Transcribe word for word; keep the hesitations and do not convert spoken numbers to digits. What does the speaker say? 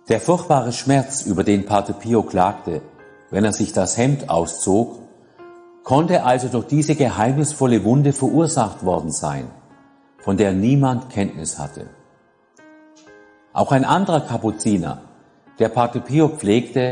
Der furchtbare Schmerz, über den Pater Pio klagte, wenn er sich das Hemd auszog, konnte also durch diese geheimnisvolle Wunde verursacht worden sein, von der niemand Kenntnis hatte. Auch ein anderer Kapuziner, der Pater Pio pflegte,